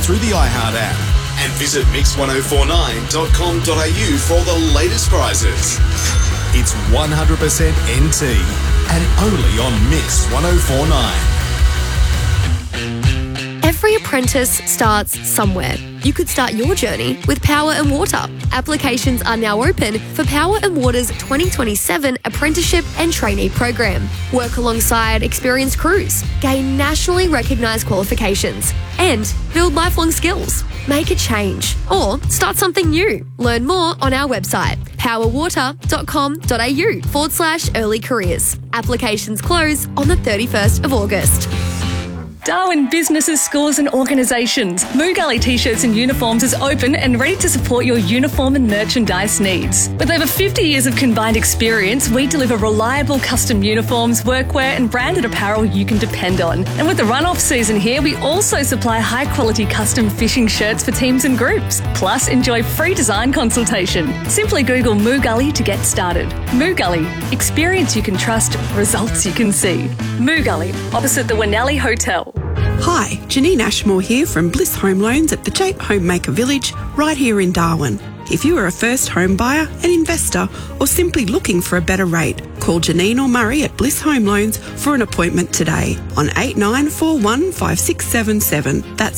through the iHeart app. And visit mix1049.com.au for all the latest prizes. It's 100% NT and only on Mix 1049. Every apprentice starts somewhere. You could start your journey with Power and Water. Applications are now open for Power and Water's 2027 Apprenticeship and Trainee Program. Work alongside experienced crews, gain nationally recognised qualifications, and build lifelong skills. Make a change or start something new. Learn more on our website, powerwater.com.au/early careers. Applications close on the 31st of August. Darwin Businesses, Schools and Organisations. Moo Gully T-shirts and uniforms is open and ready to support your uniform and merchandise needs. With over 50 years of combined experience, we deliver reliable custom uniforms, workwear and branded apparel you can depend on. And with the run-off season here, we also supply high-quality custom fishing shirts for teams and groups. Plus, enjoy free design consultation. Simply Google Moo Gully to get started. Moo Gully. Experience you can trust, results you can see. Moo Gully, opposite the Winnelli Hotel. Hi, Janine Ashmore here from Bliss Home Loans at the Jape Homemaker Village, right here in Darwin. If you are a first home buyer, an investor, or simply looking for a better rate, call Janine or Murray at Bliss Home Loans for an appointment today on 89415677. That's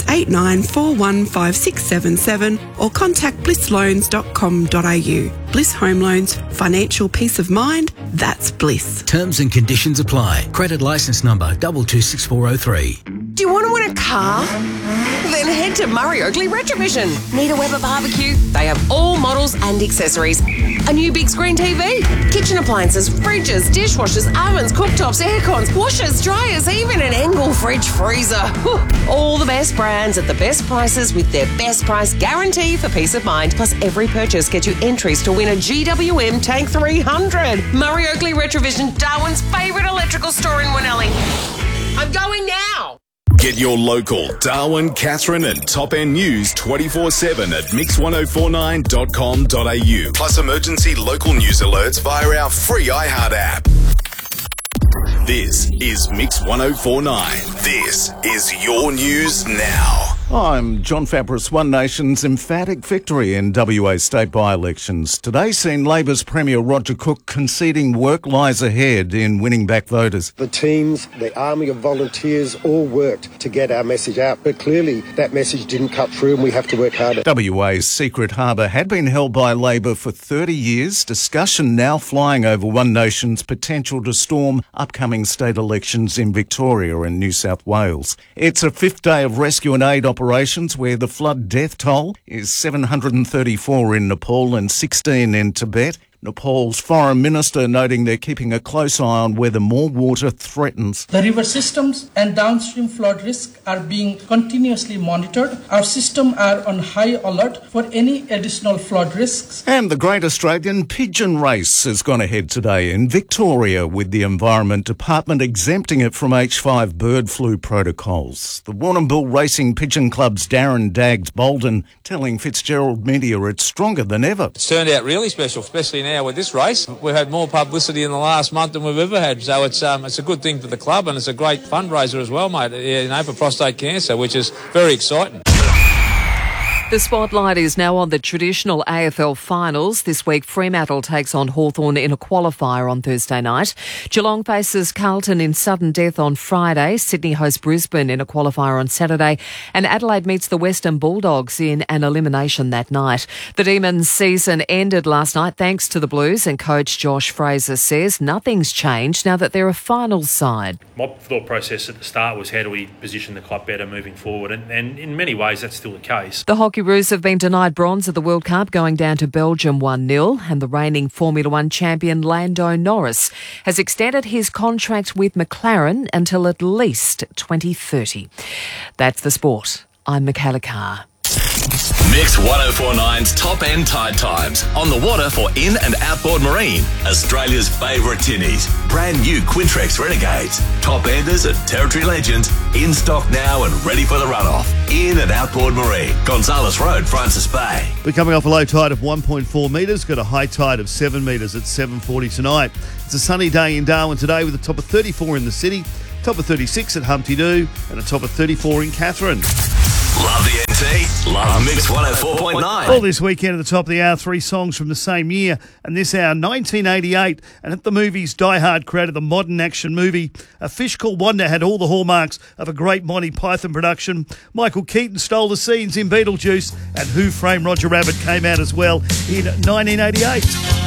89415677, or contact blissloans.com.au. Bliss Home Loans, financial peace of mind, that's bliss. Terms and conditions apply. Credit licence number 226403. Do you want to win a car? Then head to Murray Oakley Retrovision. Need a Weber barbecue? They have all models and accessories. A new big screen TV, kitchen appliances, fridges, dishwashers, ovens, cooktops, aircons, washers, dryers, even an Engel fridge freezer. Whew. All the best brands at the best prices with their best price guarantee for peace of mind. Plus, every purchase gets you entries to win a GWM Tank 300. Murray Oakley Retrovision, Darwin's favourite electrical store in Winnelli. I'm going now. Get your local Darwin, Katherine and Top End news 24/7 at mix1049.com.au. Plus emergency local news alerts via our free iHeart app. This is Mix 1049. This is your news now. I'm John Fabris. One Nation's emphatic victory in WA state by-elections. Today seen Labor's Premier Roger Cook conceding work lies ahead in winning back voters. The teams, the army of volunteers all worked to get our message out, but clearly that message didn't cut through and we have to work harder. WA's Secret Harbour had been held by Labor for 30 years. Discussion now flying over One Nation's potential to storm upcoming state elections in Victoria and New South Wales. It's a fifth day of rescue and aid operations where the flood death toll is 734 in Nepal and 16 in Tibet. Nepal's foreign minister noting they're keeping a close eye on whether more water threatens. The river systems and downstream flood risk are being continuously monitored. Our systems are on high alert for any additional flood risks. And the Great Australian Pigeon Race has gone ahead today in Victoria, with the Environment Department exempting it from H5 bird flu protocols. The Warrnambool Racing Pigeon Club's Darren Daggs Bolden telling Fitzgerald Media it's stronger than ever. It's turned out really special, especially now with this race. We've had more publicity in the last month than we've ever had, so it's a good thing for the club, and it's a great fundraiser as well, mate, for prostate cancer, which is very exciting. The spotlight is now on the traditional AFL finals. This week, Fremantle takes on Hawthorn in a qualifier on Thursday night. Geelong faces Carlton in sudden death on Friday. Sydney hosts Brisbane in a qualifier on Saturday. And Adelaide meets the Western Bulldogs in an elimination that night. The Demons' season ended last night thanks to the Blues, and coach Josh Fraser says nothing's changed now that they're a finals side. My thought process at the start was how do we position the club better moving forward, and in many ways that's still the case. The Hockey Roos have been denied bronze at the World Cup, going down to Belgium 1-0, and the reigning Formula One champion Lando Norris has extended his contract with McLaren until at least 2030. That's the sport. I'm Michaela Carr. Mix 1049's Top End Tide Times. On the water for in- and outboard marine. Australia's favourite tinnies. Brand new Quintrex Renegades. Top Enders and Territory Legends. In stock now and ready for the runoff. In- and outboard marine. Gonzales Road, Francis Bay. We're coming off a low tide of 1.4 metres. Got a high tide of 7 metres at 7:40 tonight. It's a sunny day in Darwin today with a top of 34 in the city, top of 36 at Humpty Doo, and a top of 34 in Katherine. Love the NT love Mix 104.9. All this weekend at the top of the hour, 3 songs from the same year, and this hour, 1988, and at the movies, Die Hard created the modern action movie. A Fish Called Wanda had all the hallmarks of a great Monty Python production. Michael Keaton stole the scenes in Beetlejuice, and Who Framed Roger Rabbit came out as well in 1988.